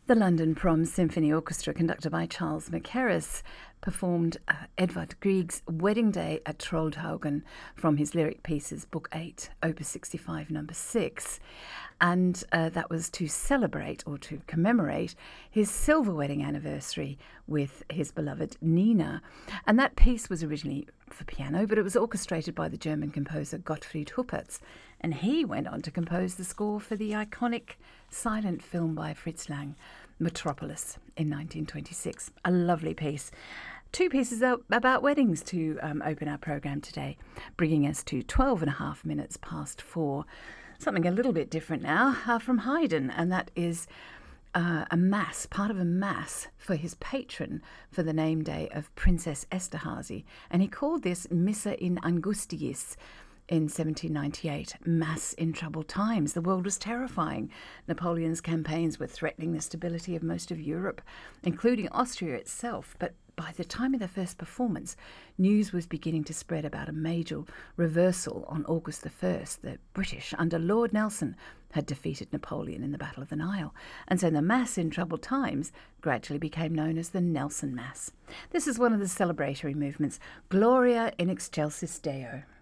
The London Proms Symphony Orchestra, conducted by Charles Mackerras, performed Edvard Grieg's Wedding Day at Troldhaugen from his lyric pieces, Book 8, Opus 65, number 6. And that was to celebrate or to commemorate his silver wedding anniversary with his beloved Nina. And that piece was originally for piano, but it was orchestrated by the German composer Gottfried Huppertz. And he went on to compose the score for the iconic silent film by Fritz Lang, Metropolis, in 1926. A lovely piece. Two pieces about weddings to open our programme today, bringing us to 12 and a half minutes past 4. Something a little bit different now from Haydn, and that is a mass, part of a mass for his patron for the name day of Princess Esterhazy. And he called this Missa in Angustiis, in 1798, Mass in troubled times. The world was terrifying. Napoleon's campaigns were threatening the stability of most of Europe, including Austria itself. But by the time of the first performance, news was beginning to spread about a major reversal on August the 1st. The British, under Lord Nelson, had defeated Napoleon in the Battle of the Nile. And so the Mass in troubled times gradually became known as the Nelson Mass. This is one of the celebratory movements, Gloria in Excelsis Deo.